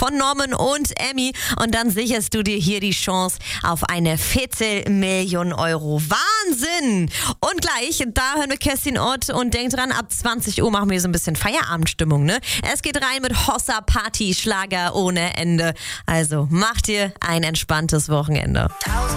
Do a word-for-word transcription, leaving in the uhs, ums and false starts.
von Norman und Emmy. Und dann sicherst du dir hier die Chance auf eine Viertelmillion Euro. Wahnsinn! Und gleich, da hören wir Kerstin Ott und denkt dran, ab zwanzig Uhr machen wir so ein bisschen Feierabendstimmung, ne? Es geht rein mit Hossa Party, Schlager ohne Ende. Also mach dir ein entspanntes Wochenende.